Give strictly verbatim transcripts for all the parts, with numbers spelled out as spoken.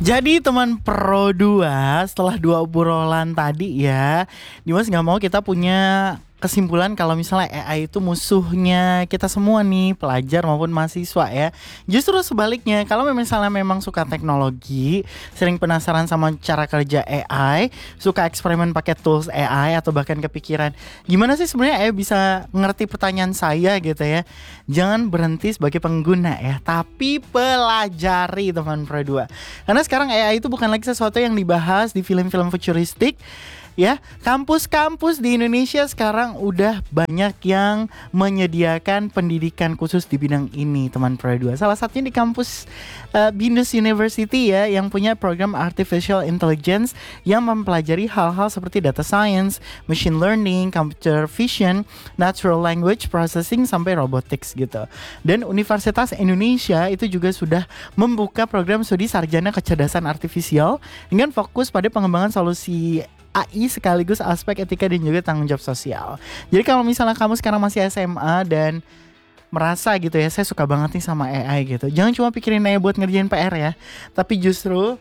Jadi teman Pro dua, setelah dua obrolan tadi ya, Dimas nggak mau kita punya kesimpulan kalau misalnya A I itu musuhnya kita semua nih, pelajar maupun mahasiswa ya. Justru sebaliknya, kalau misalnya memang suka teknologi, sering penasaran sama cara kerja A I, suka eksperimen pakai tools A I atau bahkan kepikiran gimana sih sebenarnya A I bisa ngerti pertanyaan saya gitu ya. Jangan berhenti sebagai pengguna ya, tapi pelajari teman Pro dua. Karena sekarang A I itu bukan lagi sesuatu yang dibahas di film-film futuristik. Ya, kampus-kampus di Indonesia sekarang udah banyak yang menyediakan pendidikan khusus di bidang ini, teman Pro dua. Salah satunya di kampus uh, Binus University ya, yang punya program Artificial Intelligence yang mempelajari hal-hal seperti data science, machine learning, computer vision, natural language processing sampai robotics gitu. Dan Universitas Indonesia itu juga sudah membuka program studi sarjana kecerdasan artifisial dengan fokus pada pengembangan solusi A I sekaligus aspek etika dan juga tanggung jawab sosial. Jadi kalau misalnya kamu sekarang masih S M A dan merasa gitu ya, saya suka banget nih sama A I gitu, jangan cuma pikirin A I buat ngerjain P R ya, tapi justru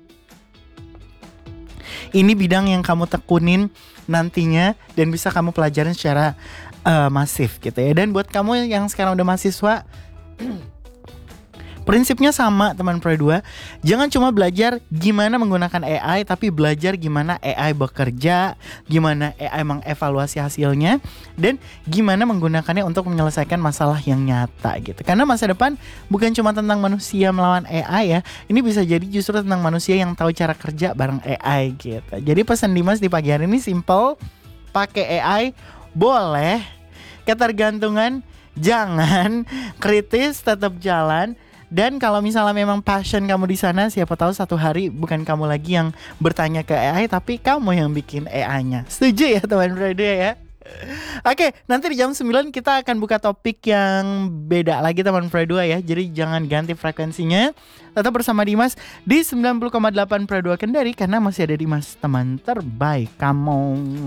ini bidang yang kamu tekunin nantinya dan bisa kamu pelajarin secara uh, masif gitu ya. Dan buat kamu yang sekarang udah mahasiswa, prinsipnya sama teman Pro dua. Jangan cuma belajar gimana menggunakan A I, tapi belajar gimana A I bekerja, gimana A I mengevaluasi hasilnya, dan gimana menggunakannya untuk menyelesaikan masalah yang nyata gitu. Karena masa depan bukan cuma tentang manusia melawan A I ya, ini bisa jadi justru tentang manusia yang tahu cara kerja bareng A I gitu. Jadi pesan Dimas di pagi hari ini simple, pakai A I boleh, ketergantungan jangan, kritis tetap jalan. Dan kalau misalnya memang passion kamu di sana, siapa tahu satu hari bukan kamu lagi yang bertanya ke A I, tapi kamu yang bikin A I-nya. Setuju ya teman Pro dua ya? Oke, nanti di jam sembilan kita akan buka topik yang beda lagi teman Pro dua ya. Jadi jangan ganti frekuensinya. Tetap bersama Dimas di sembilan puluh koma delapan Pro dua Kendari, karena masih ada Dimas, teman terbaik kamu.